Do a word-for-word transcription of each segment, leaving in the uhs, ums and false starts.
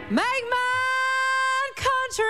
Make mine country.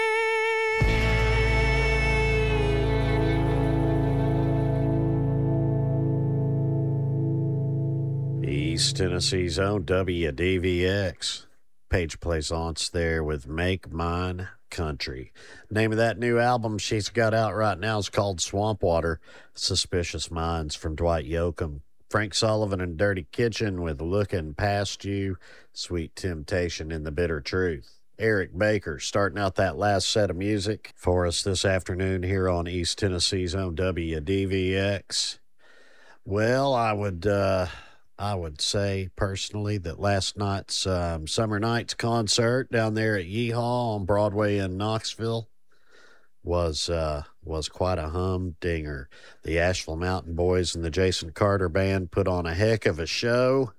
East Tennessee's own W D V X. Paige Plaisance there with Make Mine Country. Name of that new album she's got out right now is called Swamp Water. Suspicious Minds from Dwight Yoakam. Frank Sullivan and Dirty Kitchen with Looking Past You. Sweet Temptation in the Bitter Truth. Eric Baker starting out that last set of music for us this afternoon here on East Tennessee's own W D V X. Well, I would... uh I would say personally that last night's um, Summer Nights concert down there at Yeehaw on Broadway in Knoxville was uh, was quite a humdinger. The Asheville Mountain Boys and the Jason Carter Band put on a heck of a show,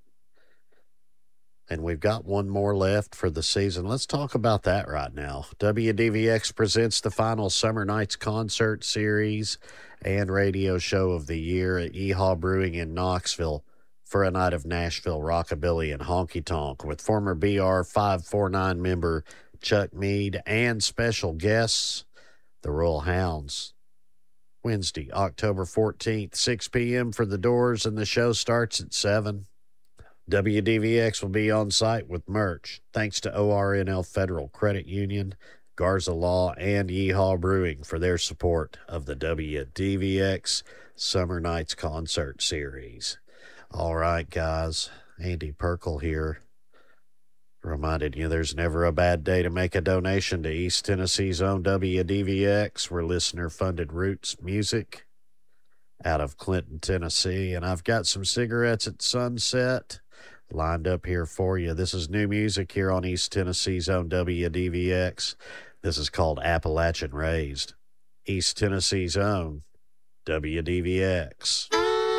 and we've got one more left for the season. Let's talk about that right now. W D V X presents the final Summer Nights concert series and radio show of the year at Yeehaw Brewing in Knoxville for a night of Nashville rockabilly and honky-tonk with former B R five forty-nine member Chuck Mead and special guests, the Royal Hounds. Wednesday, October fourteenth, six p.m. for the doors, and the show starts at seven. W D V X will be on site with merch, thanks to O R N L Federal Credit Union, Garza Law, and Yeehaw Brewing for their support of the W D V X Summer Nights Concert Series. All right, guys, Andy Perkle here. Reminded you there's never a bad day to make a donation to East Tennessee's own W D V X. We're listener-funded roots music out of Clinton, Tennessee. And I've got some cigarettes at Sunset lined up here for you. This is new music here on East Tennessee's own W D V X. This is called Appalachian Raised. East Tennessee's own W D V X.